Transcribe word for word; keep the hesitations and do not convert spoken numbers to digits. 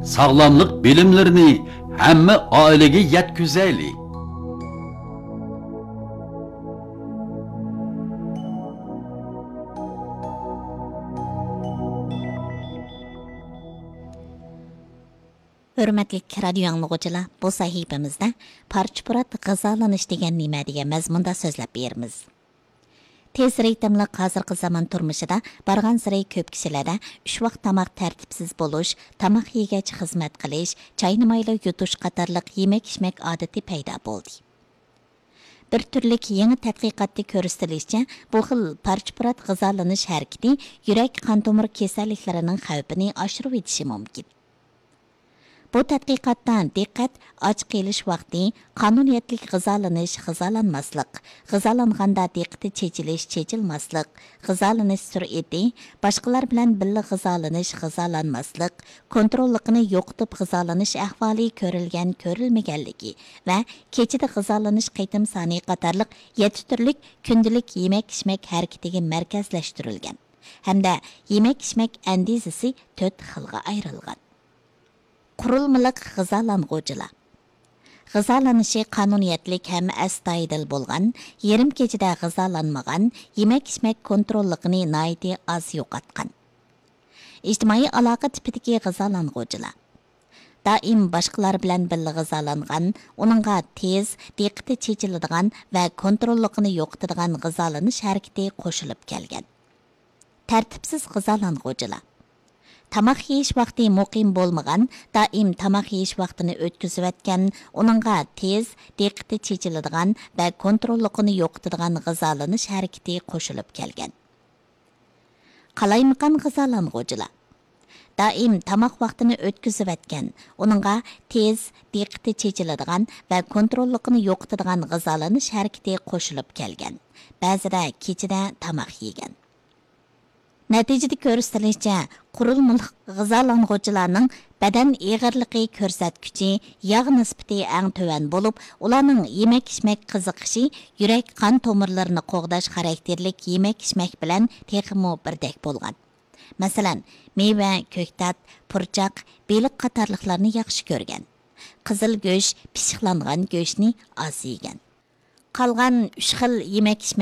sağlamlık bilimlerini hamma oilaga yetkazaylik. Hürmetli radio anlıqçılar, bu sahifamizda parçpurat g'azalanish degan nima degan mazmunda so'zlab beramiz. Tez ritmli hozirgi zamon turmushida bargan sari ko'p kishilarda uch vaqt tamoq tartibsiz bo'lish, tamoq yegach xizmat qilish, chayni mayli yutish qatorliq yemak-ichmak odati paydo bo'ldi. Bir turlik yangi tadqiqotda ko'rsatilishicha, bu xil parchpurat g'azalanish harakati yurak qon tomir kasalliklarining xavfini oshirib etishi mumkin. Bu tadqiqotdan diqqat och qilish vaqti, qonuniyatlik g'azalanish, g'azalanmaslik, g'azalanganda diqqati chechilish, chechilmaslik, g'azalanish sur'ati, boshqalar bilan birga g'azalanish, g'azalanmaslik, kontrolligini yo'qotib g'azalanish ahvoli ko'rilgan, ko'rilmaganligi va kechida g'azalanish qaytim soni qatorliq yetti turlik kundalik yemak-ichmak harakatiga markazlashtirilgan hamda yemak-ichmak andizasi to'rt xilga ayrilgan. Qurulmaliq g'azalang'uvchilar. G'azalanishi qonuniyatlik ham astoydil bo'lgan, yarim kechada g'azalanmagan, yemak-ichmak kontrolligini noiti oz yo'qotgan. Ijtimoiy aloqa tipidagi g'azalang'uvchilar. Doim boshqalar bilan birga g'azalangan, uningga tez, diqqati chechiladigan va kontrolligini yo'qotadigan g'azalanish harakati qo'shilib kelgan. Tartibsiz g'azalang'uvchilar. Tamoq yeyish vaqti muqim bo'lmagan, doim tamoq yeyish vaqtini o'tkazib o'tgan, uningga tez, diqqati chechiladigan va kontrolligini yo'qotadigan g'azalanish harakati qo'shilib kelgan. Qalaymaqan g'azalang'uvchilar. Doim tamoq vaqtini o'tkazib o'tgan, uningga tez, diqqati chechiladigan va kontrolligini yo'qotadigan g'azalanish harakati qo'shilib kelgan. Ba'zida kechida tamoq yegan. Natijada ko'rsatilishicha, qurilmali g'azalang'uvchilarning badan eg'irligi ko'rsatkichi yog' nisbati eng tuvan bo'lib, ularning yemak-ichmak qiziqishi yurak qon tomirlarini qo'g'dash xarakterlik yemak-ichmak bilan texmo birdek bo'lgan. Masalan, meva, ko'ktat, purchoq, beliq qatorliqlarni yaxshi ko'rgan. Qizil go'sht, pishiqlangan go'shtni oz yegan. Qolgan uch xil yemak-ichmak